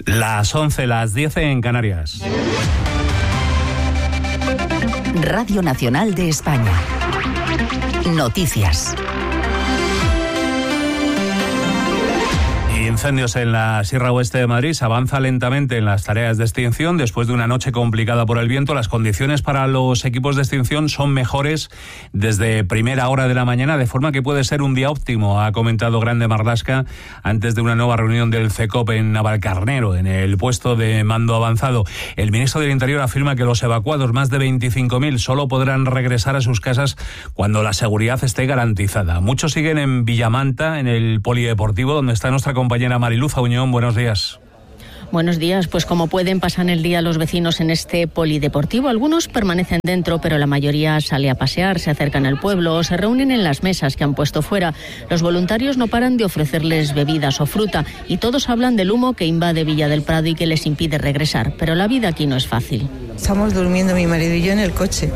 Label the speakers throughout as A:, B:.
A: Las 11, las 10 en Canarias.
B: Radio Nacional de España. Noticias.
A: Incendios en la Sierra Oeste de Madrid. Se avanza lentamente en las tareas de extinción. Después de una noche complicada por el viento, las condiciones para los equipos de extinción son mejores desde primera hora de la mañana, de forma que puede ser un día óptimo, ha comentado Grande Marlaska antes de una nueva reunión del CECOP en Navalcarnero, en el puesto de mando avanzado. El ministro del Interior afirma que los evacuados, más de 25.000, solo podrán regresar a sus casas cuando la seguridad esté garantizada. Muchos siguen en Villamanta, en el polideportivo, donde está nuestra compañera Mariluz Auñón. Buenos días.
C: Buenos días. Pues como pueden, pasan el día los vecinos en este polideportivo. Algunos permanecen dentro, pero la mayoría sale a pasear, se acercan al pueblo o se reúnen en las mesas que han puesto fuera. Los voluntarios no paran de ofrecerles bebidas o fruta y todos hablan del humo que invade Villa del Prado y que les impide regresar. Pero la vida aquí no es fácil.
D: Estamos durmiendo mi marido y yo en el coche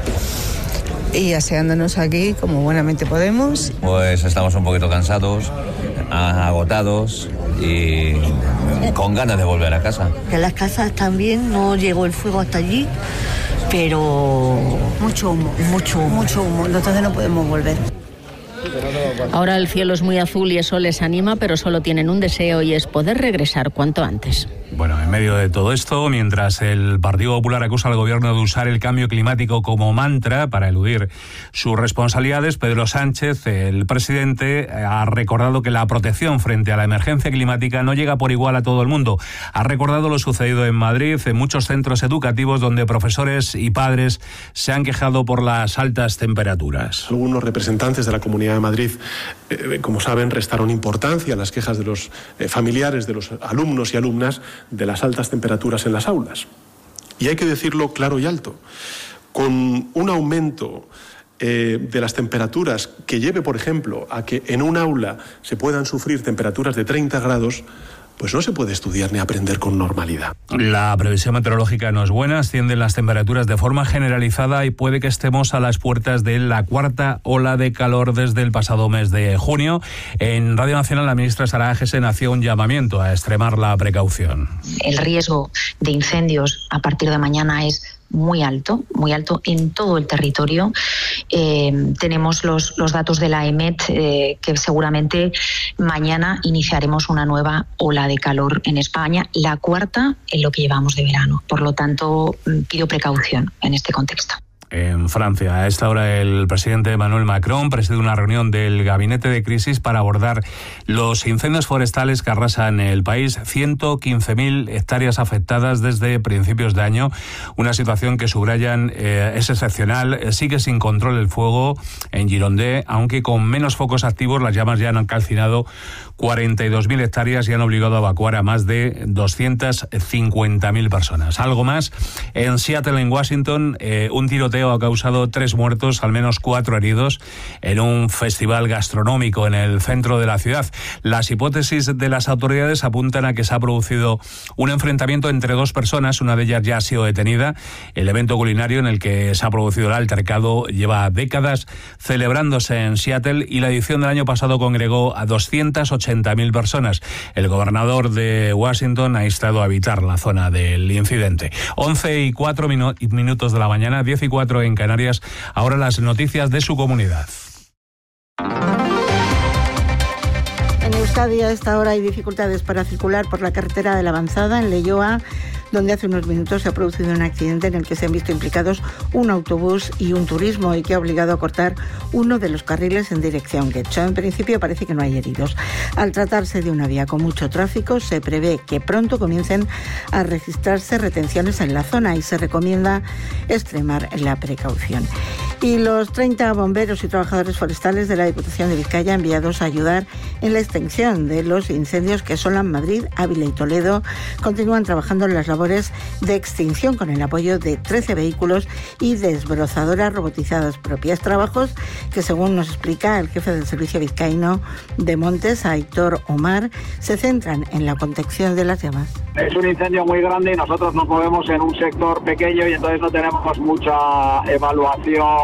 D: y aseándonos aquí como buenamente podemos.
E: Pues estamos un poquito cansados, agotados y con ganas de volver a casa.
F: Que las casas también no llegó el fuego hasta allí, pero mucho humo, entonces no podemos volver.
C: Ahora el cielo es muy azul y eso les anima, pero solo tienen un deseo y es poder regresar cuanto antes.
A: Bueno, en medio de todo esto, mientras el Partido Popular acusa al gobierno de usar el cambio climático como mantra para eludir sus responsabilidades, Pedro Sánchez, el presidente, ha recordado que la protección frente a la emergencia climática no llega por igual a todo el mundo. Ha recordado lo sucedido en Madrid, en muchos centros educativos donde profesores y padres se han quejado por las altas temperaturas.
G: Algunos representantes de la Comunidad de Madrid, como saben, restaron importancia a las quejas de los familiares de los alumnos y alumnas de las altas temperaturas en las aulas. Y hay que decirlo claro y alto. Con un aumento de las temperaturas que lleve, por ejemplo, a que en un aula se puedan sufrir temperaturas de 30 grados, pues no se puede estudiar ni aprender con normalidad.
A: La previsión meteorológica no es buena, ascienden las temperaturas de forma generalizada y puede que estemos a las puertas de la cuarta ola de calor desde el pasado mes de junio. En Radio Nacional, la ministra Sara Agesen hacía un llamamiento a extremar la precaución.
H: El riesgo de incendios a partir de mañana es muy alto en todo el territorio. Tenemos los datos de la EMET que seguramente mañana iniciaremos una nueva ola de calor en España, la cuarta en lo que llevamos de verano. Por lo tanto, pido precaución en este contexto.
A: En Francia, a esta hora el presidente Emmanuel Macron preside una reunión del gabinete de crisis para abordar los incendios forestales que arrasan el país. 115.000 hectáreas afectadas desde principios de año, una situación que subrayan es excepcional. Sigue sin control el fuego en Girondins, aunque con menos focos activos. Las llamas ya han calcinado 42.000 hectáreas y han obligado a evacuar a más de 250.000 personas. Algo más, en Seattle, en Washington, un tiroteo ha causado 3 muertos, al menos 4 heridos, en un festival gastronómico en el centro de la ciudad. Las hipótesis de las autoridades apuntan a que se ha producido un enfrentamiento entre 2 personas, una de ellas ya ha sido detenida. El evento culinario en el que se ha producido el altercado lleva décadas celebrándose en Seattle y la edición del año pasado congregó a 280.000 personas. El gobernador de Washington ha instado a evitar la zona del incidente. 11:04 minutos de la mañana, 10:04 en Canarias. Ahora las noticias de su comunidad.
I: En Euskadi a esta hora hay dificultades para circular por la carretera de la Avanzada en Leioa, donde hace unos minutos se ha producido un accidente en el que se han visto implicados un autobús y un turismo y que ha obligado a cortar uno de los carriles en dirección Getxo. En principio parece que no hay heridos. Al tratarse de una vía con mucho tráfico, se prevé que pronto comiencen a registrarse retenciones en la zona y se recomienda extremar la precaución. Y los 30 bomberos y trabajadores forestales de la Diputación de Vizcaya enviados a ayudar en la extinción de los incendios que asolan Madrid, Ávila y Toledo continúan trabajando en las labores de extinción con el apoyo de 13 vehículos y desbrozadoras robotizadas propias. Trabajos que, según nos explica el jefe del Servicio Vizcaíno de Montes, Aitor Omar, se centran en la contención de las llamas.
J: Es un incendio muy grande y nosotros nos movemos en un sector pequeño y entonces no tenemos mucha evaluación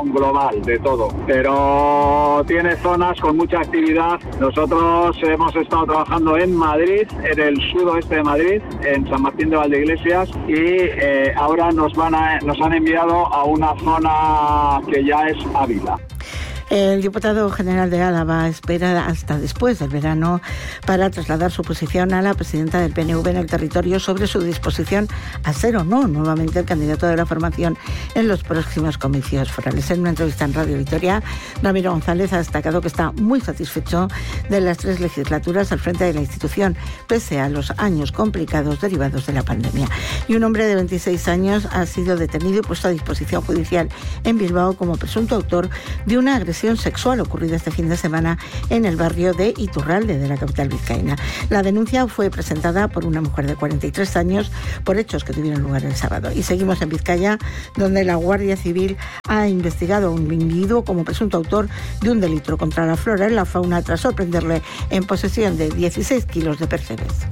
J: visión global de todo, pero tiene zonas con mucha actividad. Nosotros hemos estado trabajando en Madrid, en el sudoeste de Madrid, en San Martín de Valdeiglesias, y ahora nos han enviado a una zona que ya es Ávila.
I: El diputado general de Álava espera hasta después del verano para trasladar su posición a la presidenta del PNV en el territorio sobre su disposición a ser o no nuevamente el candidato de la formación en los próximos comicios forales. En una entrevista en Radio Vitoria, Ramiro González ha destacado que está muy satisfecho de las 3 legislaturas al frente de la institución, pese a los años complicados derivados de la pandemia. Y un hombre de 26 años ha sido detenido y puesto a disposición judicial en Bilbao como presunto autor de una agresión sexual ocurrida este fin de semana en el barrio de Iturralde de la capital vizcaína. La denuncia fue presentada por una mujer de 43 años por hechos que tuvieron lugar el sábado. Y seguimos en Vizcaya, donde la Guardia Civil ha investigado a un individuo como presunto autor de un delito contra la flora y la fauna tras sorprenderle en posesión de 16 kilos de percebes.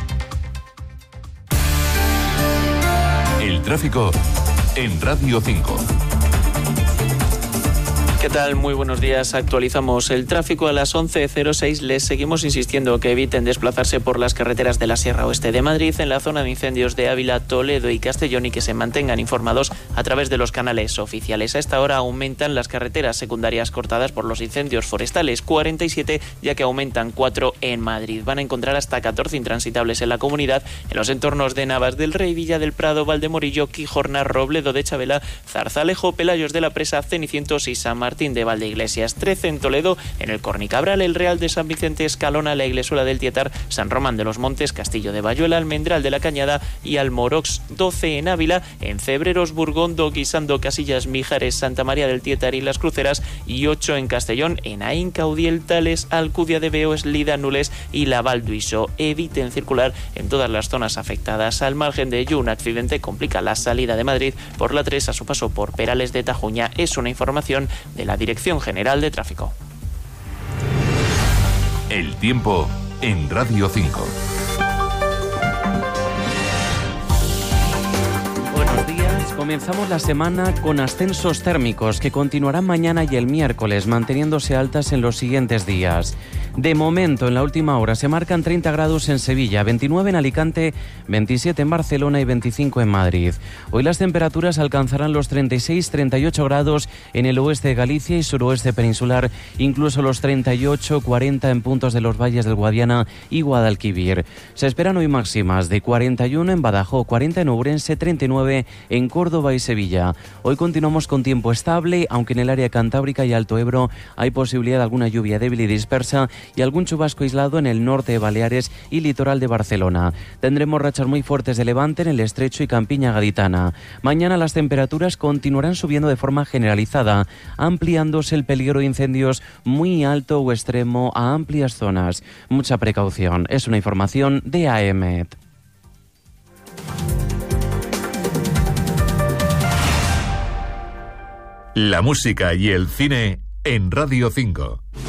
K: El tráfico en Radio 5.
L: ¿Qué tal? Muy buenos días. Actualizamos el tráfico a las 11:06. Les seguimos insistiendo que eviten desplazarse por las carreteras de la Sierra Oeste de Madrid, en la zona de incendios de Ávila, Toledo y Castellón, y que se mantengan informados a través de los canales oficiales. A esta hora aumentan las carreteras secundarias cortadas por los incendios forestales, 47, ya que aumentan 4 en Madrid. Van a encontrar hasta 14 intransitables en la comunidad, en los entornos de Navas del Rey, Villa del Prado, Valdemorillo, Quijorna, Robledo de Chabela, Zarzalejo, Pelayos de la Presa, Cenicientos y San Martín de Valdeiglesias. 13 en Toledo, en el Cornicabral, el Real de San Vicente, Escalona, la Iglesuela del Tietar, San Román de los Montes, Castillo de Bayuela, Almendral de la Cañada y Almorox. 12 en Ávila, en Cebreros, Burgondo, Guisando, Casillas, Mijares, Santa María del Tietar y Las Cruceras, y 8 en Castellón, en Aín, Caudiel, Tales, Alcudia de Veo, Eslida, Nules y Lavalduiso. Eviten circular en todas las zonas afectadas. Al margen de ello, un accidente complica la salida de Madrid por la 3 a su paso por Perales de Tajuña. Es una información de la Dirección General de Tráfico.
K: El tiempo en Radio 5.
M: Buenos días. Comenzamos la semana con ascensos térmicos que continuarán mañana y el miércoles, manteniéndose altas en los siguientes días. De momento, en la última hora, se marcan 30 grados en Sevilla, 29 en Alicante, 27 en Barcelona y 25 en Madrid. Hoy las temperaturas alcanzarán los 36-38 grados en el oeste de Galicia y suroeste peninsular, incluso los 38-40 en puntos de los valles del Guadiana y Guadalquivir. Se esperan hoy máximas de 41 en Badajoz, 40 en Ourense, 39 en Córdoba y Sevilla. Hoy continuamos con tiempo estable, aunque en el área cantábrica y Alto Ebro hay posibilidad de alguna lluvia débil y dispersa y algún chubasco aislado en el norte de Baleares y litoral de Barcelona. Tendremos rachas muy fuertes de levante en el Estrecho y Campiña Gaditana. Mañana las temperaturas continuarán subiendo de forma generalizada, ampliándose el peligro de incendios muy alto o extremo a amplias zonas. Mucha precaución. Es una información de AEMET.
K: La música y el cine en Radio 5.